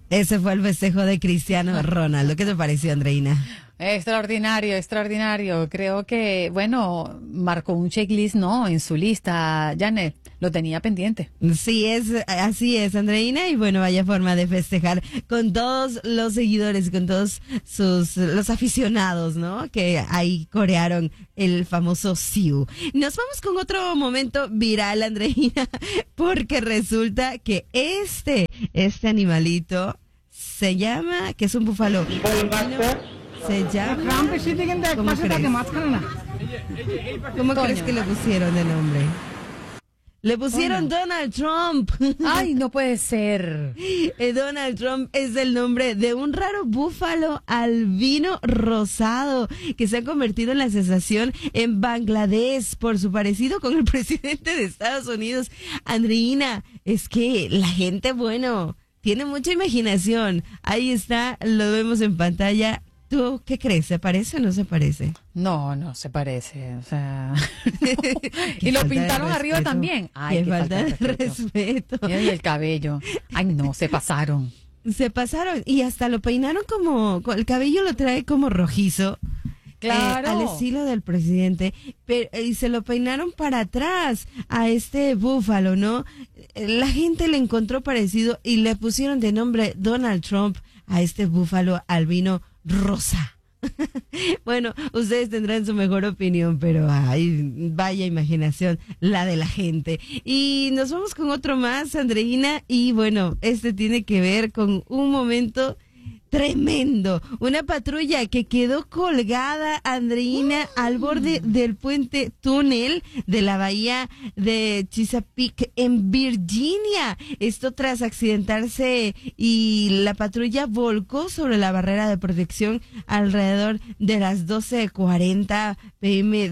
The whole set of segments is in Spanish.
Ese fue el festejo de Cristiano Ronaldo. ¿Qué te pareció, Andreina? Extraordinario, extraordinario. Creo que, bueno, marcó un checklist, ¿no? En su lista, Janet, lo tenía pendiente. Sí, así es, Andreina, y bueno, vaya forma de festejar con todos los seguidores, con todos los aficionados, ¿no? Que ahí corearon el famoso Siu. Nos vamos con otro momento viral, Andreina, porque resulta que este animalito se llama, que es un búfalo. Se llama, ¿cómo crees que le pusieron de nombre? Le pusieron Donald Trump. Ay, no puede ser. Donald Trump es el nombre de un raro búfalo albino rosado que se ha convertido en la sensación en Bangladesh por su parecido con el presidente de Estados Unidos. Andreina, es que la gente, bueno, tiene mucha imaginación. Ahí está, lo vemos en pantalla. ¿Tú qué crees? ¿Se parece o no se parece? No, no se parece, o sea... no. Y lo pintaron arriba también. Ay, qué falta de respeto. Y el cabello. Ay, no, se pasaron. Se pasaron y hasta lo peinaron el cabello lo trae como rojizo. Claro. Al estilo del presidente, y se lo peinaron para atrás a este búfalo, ¿no? La gente le encontró parecido y le pusieron de nombre Donald Trump a este búfalo albino rosa. Bueno, ustedes tendrán su mejor opinión, pero ay, vaya imaginación la de la gente. Y nos vamos con otro más, Andreina, y bueno, este tiene que ver con un momento tremendo, una patrulla que quedó colgada, Andreina, al borde del puente túnel de la bahía de Chesapeake en Virginia. Esto tras accidentarse y la patrulla volcó sobre la barrera de protección alrededor de las 12:40 p.m.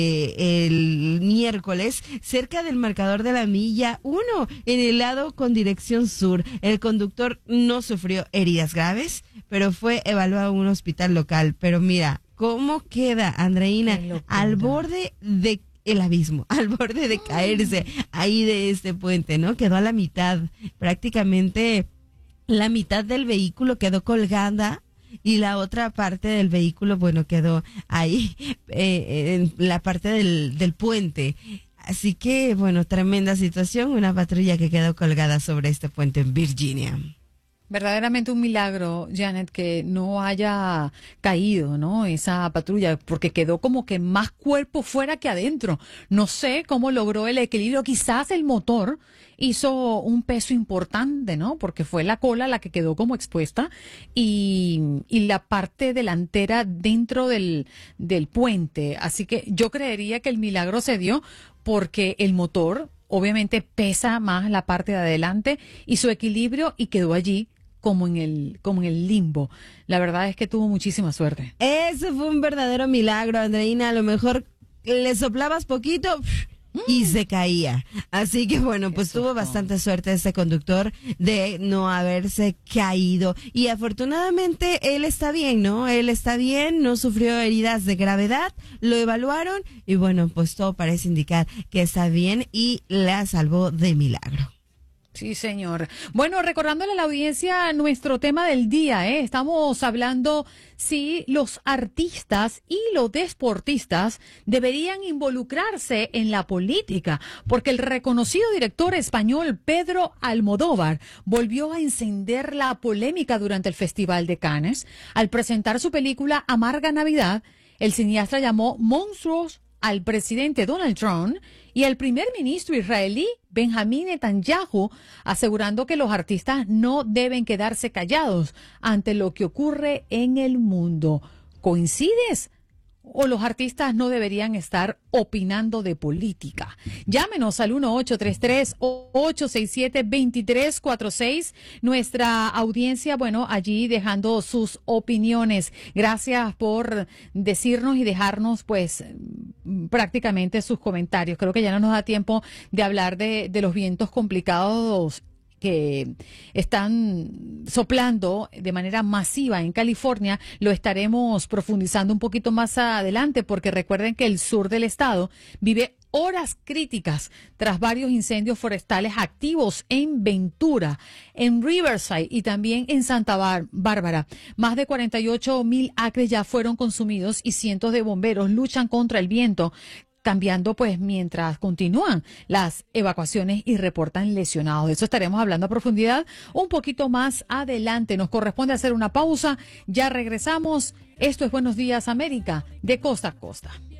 del miércoles, cerca del marcador de la milla 1, en el lado con dirección sur. El conductor no sufrió heridas graves, pero fue evaluado en un hospital local. Pero mira, ¿cómo queda, Andreina? Al borde de el abismo, al borde de caerse ahí de este puente, ¿no? Quedó a la mitad, prácticamente la mitad del vehículo quedó colgada y la otra parte del vehículo, bueno, quedó ahí en la parte del puente. Así que, bueno, tremenda situación, una patrulla que quedó colgada sobre este puente en Virginia. Verdaderamente un milagro, Janet, que no haya caído, ¿no? Esa patrulla, porque quedó como que más cuerpo fuera que adentro. No sé cómo logró el equilibrio. Quizás el motor hizo un peso importante, ¿no? Porque fue la cola la que quedó como expuesta y la parte delantera dentro del puente. Así que yo creería que el milagro se dio porque el motor obviamente pesa más la parte de adelante y su equilibrio y quedó allí como en el limbo. La verdad es que tuvo muchísima suerte. Ese fue un verdadero milagro, Andreina. A lo mejor le soplabas poquito y se caía. Así que bueno, pues tuvo bastante suerte este conductor de no haberse caído. Y afortunadamente él está bien, ¿no? Él está bien, no sufrió heridas de gravedad, lo evaluaron y bueno, pues todo parece indicar que está bien y la salvó de milagro. Sí, señor. Bueno, recordándole a la audiencia nuestro tema del día, estamos hablando si los artistas y los deportistas deberían involucrarse en la política, porque el reconocido director español Pedro Almodóvar volvió a encender la polémica durante el Festival de Cannes. Al presentar su película Amarga Navidad, el cineasta llamó monstruos al presidente Donald Trump y al primer ministro israelí Benjamín Netanyahu, asegurando que los artistas no deben quedarse callados ante lo que ocurre en el mundo. ¿Coincides? ¿O los artistas no deberían estar opinando de política? Llámenos al 1-833-867-2346. Nuestra audiencia, bueno, allí dejando sus opiniones. Gracias por decirnos y dejarnos, pues, prácticamente sus comentarios. Creo que ya no nos da tiempo de hablar de los vientos complicados que están soplando de manera masiva en California. Lo estaremos profundizando un poquito más adelante porque recuerden que el sur del estado vive horas críticas tras varios incendios forestales activos en Ventura, en Riverside y también en Santa Bárbara. Más de 48,000 acres ya fueron consumidos y cientos de bomberos luchan contra el viento, cambiando pues mientras continúan las evacuaciones y reportan lesionados. De eso estaremos hablando a profundidad un poquito más adelante. Nos corresponde hacer una pausa. Ya regresamos. Esto es Buenos Días América, de costa a costa.